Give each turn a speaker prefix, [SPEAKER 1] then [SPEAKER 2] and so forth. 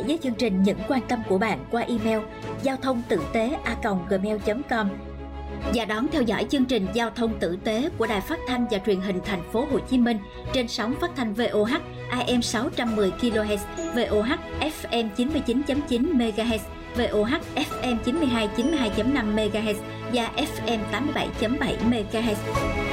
[SPEAKER 1] với chương trình Những quan tâm của bạn qua email giao thông tử tế@gmail.com và đón theo dõi chương trình Giao thông tử tế của Đài Phát thanh và Truyền hình Thành phố Hồ Chí Minh trên sóng phát thanh VOH AM 610 kHz, VOH FM 99.9 MHz, VOH FM 92.5 MHz và FM 87.7 MHz.